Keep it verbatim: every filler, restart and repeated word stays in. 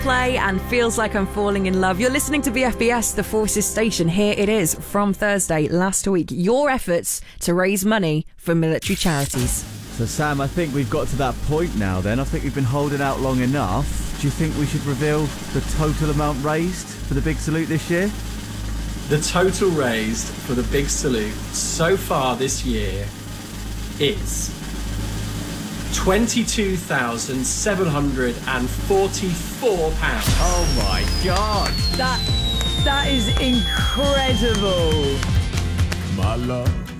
Play and Feels Like I'm Falling in Love. You're listening to B F B S, the Forces Station. Here it is from Thursday last week. Your efforts to raise money for military charities. So, Sam, I think we've got to that point now then. I think we've been holding out long enough. Do you think we should reveal the total amount raised for the big salute this year? The total raised for the big salute so far this year is twenty-two thousand seven hundred forty-four pounds. Oh my God! That, that is incredible. My love